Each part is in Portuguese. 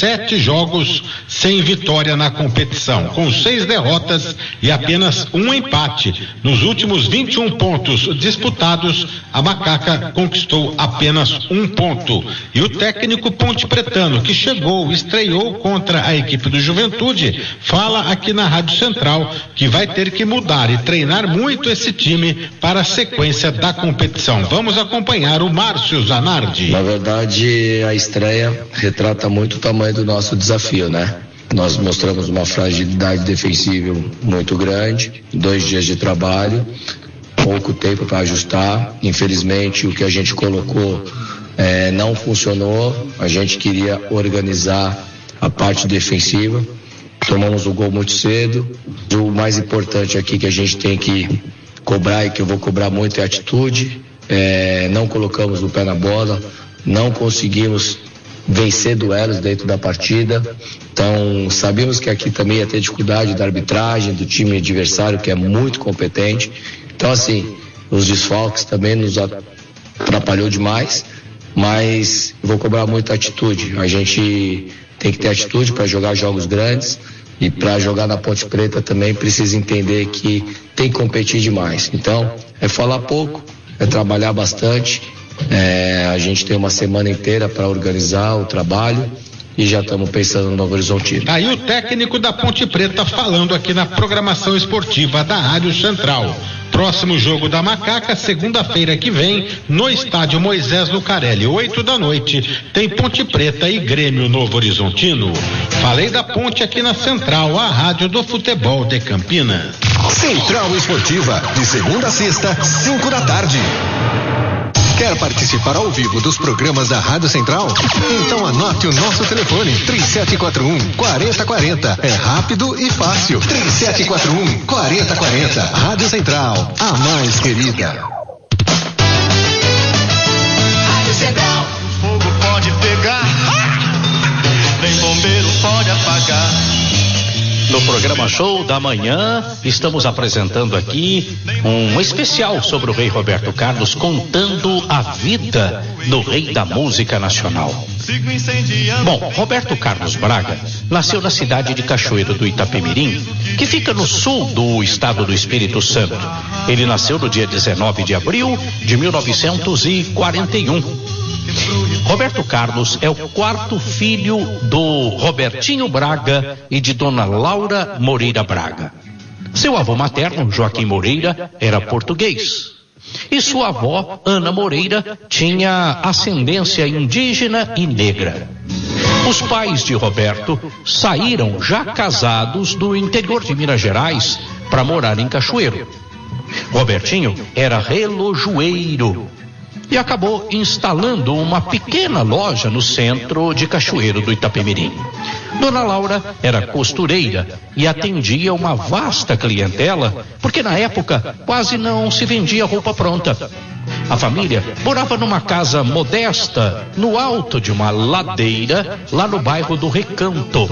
7 jogos sem vitória na competição, com 6 derrotas e apenas um empate. Nos últimos 21 pontos disputados, a Macaca conquistou apenas 1 ponto. E o técnico pontepretano, que estreou contra a equipe do Juventude, fala aqui na Rádio Central que vai ter que mudar e treinar muito esse time para a sequência da competição. Vamos acompanhar o Márcio Zanardi. Na verdade, a estreia retrata muito o tamanho do nosso desafio, né? Nós mostramos uma fragilidade defensiva muito grande, 2 dias de trabalho, pouco tempo para ajustar. Infelizmente, o que a gente colocou não funcionou. A gente queria organizar a parte defensiva, tomamos o gol muito cedo. O mais importante aqui que a gente tem que cobrar, e que eu vou cobrar muito, é a atitude. Não colocamos o pé na bola, não conseguimos vencer duelos dentro da partida. Então sabíamos que aqui também ia ter dificuldade da arbitragem, do time adversário, que é muito competente. Então assim, os desfalques também nos atrapalhou demais, mas vou cobrar muito a atitude. A gente tem que ter atitude para jogar jogos grandes, e para jogar na Ponte Preta também precisa entender que tem que competir demais. Então é falar pouco, é trabalhar bastante. A gente tem uma semana inteira para organizar o trabalho e já estamos pensando no Novo Horizontino. Aí o técnico da Ponte Preta falando aqui na programação esportiva da Rádio Central. Próximo jogo da Macaca, segunda-feira que vem, no estádio Moisés Lucarelli, 20h, tem Ponte Preta e Grêmio Novo Horizontino. Falei da Ponte aqui na Central, a rádio do futebol de Campinas. Central Esportiva, de segunda a sexta, 5h. Quer participar ao vivo dos programas da Rádio Central? Então anote o nosso telefone, 3741-4040. É rápido e fácil. 3741-4040. Rádio Central, a mais querida. Rádio Central. Fogo pode pegar, nem bombeiro pode apagar. No programa Show da Manhã, estamos apresentando aqui um especial sobre o rei Roberto Carlos, contando a vida do rei da música nacional. Bom, Roberto Carlos Braga nasceu na cidade de Cachoeiro do Itapemirim, que fica no sul do estado do Espírito Santo. Ele nasceu no dia 19 de abril de 1941. Roberto Carlos é o 4º filho do Robertinho Braga e de Dona Laura Moreira Braga. Seu avô materno, Joaquim Moreira, era português. E sua avó, Ana Moreira, tinha ascendência indígena e negra. Os pais de Roberto saíram já casados do interior de Minas Gerais para morar em Cachoeiro. Robertinho era relojoeiro e acabou instalando uma pequena loja no centro de Cachoeiro do Itapemirim. Dona Laura era costureira e atendia uma vasta clientela, porque na época quase não se vendia roupa pronta. A família morava numa casa modesta, no alto de uma ladeira, lá no bairro do Recanto.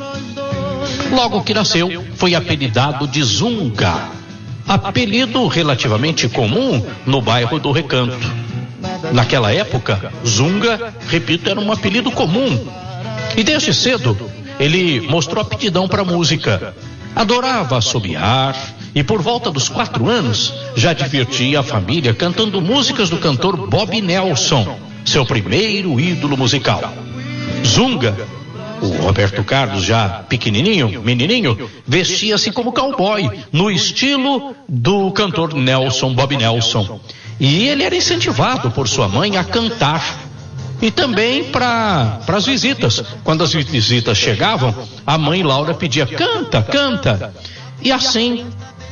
Logo que nasceu, foi apelidado de Zunga, apelido relativamente comum no bairro do Recanto. Naquela época, Zunga, repito, era um apelido comum. E desde cedo, ele mostrou aptidão para música. Adorava assobiar e por volta dos 4 anos já divertia a família cantando músicas do cantor Bob Nelson, seu primeiro ídolo musical. Zunga, o Roberto Carlos já pequenininho, menininho, vestia-se como cowboy, no estilo do cantor Bob Nelson. E ele era incentivado por sua mãe a cantar. E também para as visitas. Quando as visitas chegavam, a mãe Laura pedia: canta, canta. E assim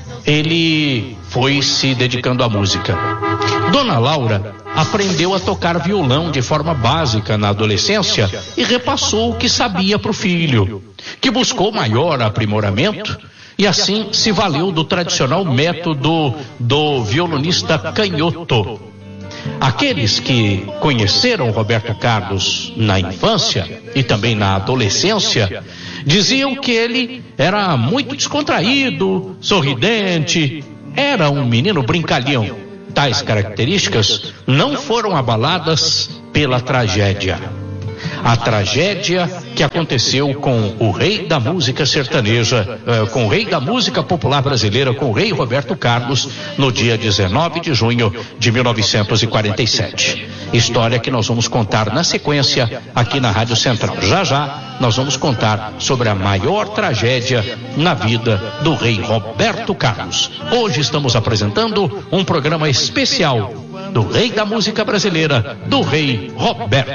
ele foi se dedicando à música. Dona Laura aprendeu a tocar violão de forma básica na adolescência e repassou o que sabia para o filho, que buscou maior aprimoramento. E assim se valeu do tradicional método do violonista canhoto. Aqueles que conheceram Roberto Carlos na infância e também na adolescência diziam que ele era muito descontraído, sorridente, era um menino brincalhão. Tais características não foram abaladas pela tragédia. a tragédia que aconteceu com o rei da música sertaneja, com o rei da música popular brasileira, com o rei Roberto Carlos, no dia 19 de junho de 1947. História que nós vamos contar na sequência aqui na Rádio Central. Já já nós vamos contar sobre a maior tragédia na vida do rei Roberto Carlos. Hoje estamos apresentando um programa especial do rei da música brasileira, do rei Roberto